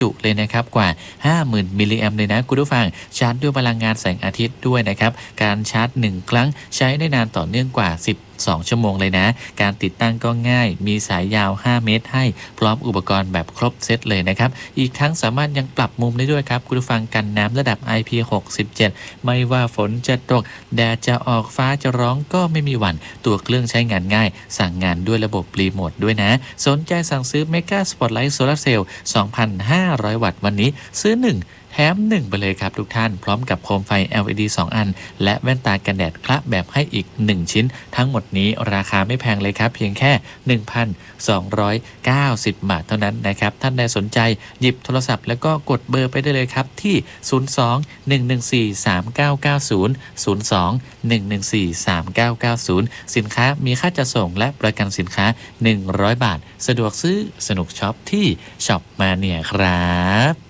จุเลยนะครับกว่า 50,000 มิลลิแอมป์เลยนะคุณผู้ฟังชาร์จด้วยพลังงานแสงอาทิตย์ด้วยนะครับการชาร์จ1ครั้งใช้ได้นานต่อเนื่องกว่า12ชั่วโมงเลยนะการติดตั้งก็ง่ายมีสายยาว5เมตรให้พร้อมอุปกรณ์แบบครบเซตเลยนะครับอีกทั้งสามารถยังปรับมุมได้ด้วยครับคุณผู้ฟังกันน้ำระดับ IP67 ไม่ว่าฝนจะตกแดดจะออกฟ้าจะร้องก็ไม่มีหวั่นตัวเครื่องใช้งานง่ายสั่งงานด้วยระบบรีโมทด้วยนะสนใจสั่งซื้อ Mega Spotlight Solar Cell 2,500 วัตต์วันนี้ซื้อ1แถม1ไปเลยครับทุกท่านพร้อมกับโคมไฟ LED 2 อันและแว่นตากันแดดคละแบบให้อีก1ชิ้นทั้งหมดนี้ราคาไม่แพงเลยครับเพียงแค่ 1,290 บาทเท่านั้นนะครับท่านใดสนใจหยิบโทรศัพท์แล้วก็กดเบอร์ไปได้เลยครับที่ 02-114-3990 02-114-3990 สินค้ามีค่าจัดส่งและประกันสินค้า100 บาทสะดวกซื้อสนุกช็อปที่ช็อปมาเนี่ยครับ